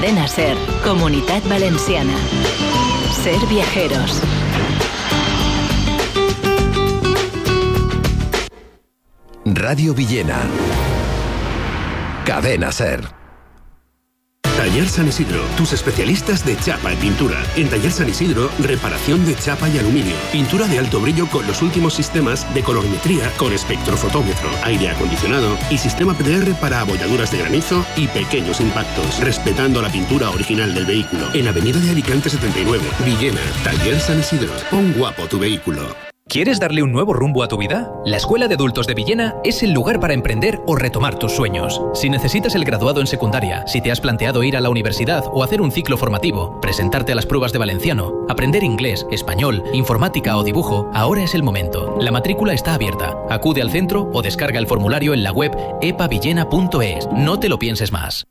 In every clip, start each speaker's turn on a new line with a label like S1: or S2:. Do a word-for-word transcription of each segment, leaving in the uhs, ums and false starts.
S1: Cadena Ser, Comunitat Valenciana. Ser viajeros.
S2: Radio Villena. Cadena Ser.
S3: Taller San Isidro, tus especialistas de chapa y pintura. En Taller San Isidro, reparación de chapa y aluminio, pintura de alto brillo con los últimos sistemas de colorimetría con espectrofotómetro, aire acondicionado y sistema P D R para abolladuras de granizo y pequeños impactos, respetando la pintura original del vehículo. En Avenida de Alicante setenta y nueve, Villena, Taller San Isidro. Pon guapo tu vehículo.
S4: ¿Quieres darle un nuevo rumbo a tu vida? La Escuela de Adultos de Villena es el lugar para emprender o retomar tus sueños. Si necesitas el graduado en secundaria, si te has planteado ir a la universidad o hacer un ciclo formativo, presentarte a las pruebas de valenciano, aprender inglés, español, informática o dibujo, ahora es el momento. La matrícula está abierta. Acude al centro o descarga el formulario en la web e p a villena punto e s. No te lo pienses más.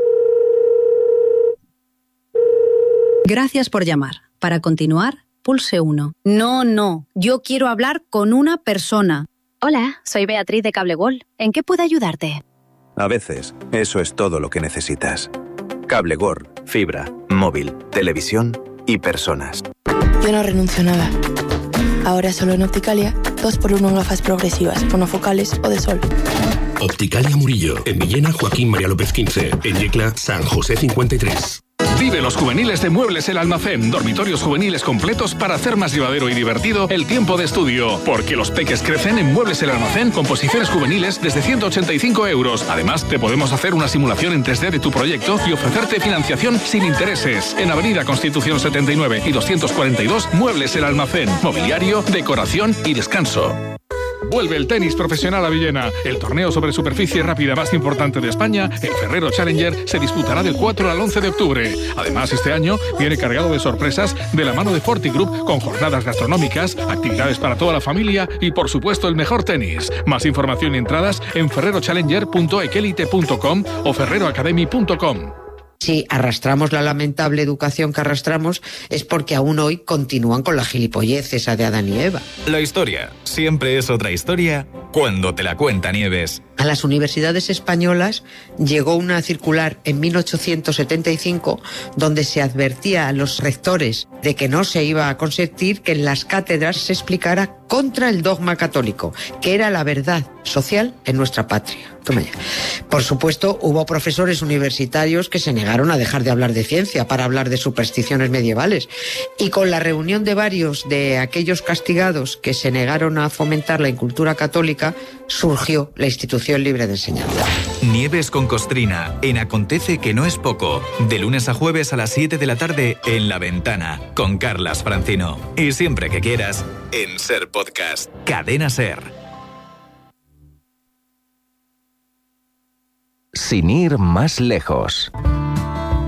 S5: Gracias por llamar. Para continuar, pulse uno. No, no. Yo quiero hablar con una persona.
S6: Hola, soy Beatriz de Cablegol. ¿En qué puedo ayudarte?
S7: A veces, eso es todo lo que necesitas. Cablegol, fibra, móvil, televisión y personas.
S8: Yo no renuncio a nada. Ahora solo en Opticalia, dos por uno en gafas progresivas, monofocales o de sol.
S3: Opticalia Murillo, en Villena Joaquín María López quince, en Yecla San José cincuenta y tres.
S9: Vive los juveniles de Muebles El Almacén, dormitorios juveniles completos para hacer más llevadero y divertido el tiempo de estudio. Porque los peques crecen en Muebles El Almacén con posiciones juveniles desde ciento ochenta y cinco euros. Además, te podemos hacer una simulación en tres D de tu proyecto y ofrecerte financiación sin intereses. En Avenida Constitución setenta y nueve y doscientos cuarenta y dos, Muebles El Almacén. Mobiliario, decoración y descanso. Vuelve el tenis profesional a Villena. El torneo sobre superficie rápida más importante de España, el Ferrero Challenger, se disputará del cuatro al once de octubre. Además, este año viene cargado de sorpresas de la mano de Forti Group, con jornadas gastronómicas, actividades para toda la familia y, por supuesto, el mejor tenis. Más información y entradas en ferrero challenger punto ekelite punto com o ferrero academy punto com.
S10: Si arrastramos la lamentable educación que arrastramos es porque aún hoy continúan con la gilipollez esa de Adán y Eva.
S11: La historia siempre es otra historia cuando te la cuenta Nieves.
S10: A las universidades españolas llegó una circular en mil ochocientos setenta y cinco donde se advertía a los rectores de que no se iba a consentir que en las cátedras se explicara contra el dogma católico, que era la verdad social en nuestra patria. Toma ya. Por supuesto, hubo profesores universitarios que se negaron a dejar de hablar de ciencia para hablar de supersticiones medievales. Y con la reunión de varios de aquellos castigados que se negaron a fomentar la incultura católica, surgió la Institución Libre de Enseñanza.
S11: Nieves con Costrina, en Acontece que no es poco, de lunes a jueves a las siete de la tarde en La Ventana, con Carlas Francino. Y siempre que quieras, en Ser Podcast. Cadena Ser.
S2: Sin ir más lejos.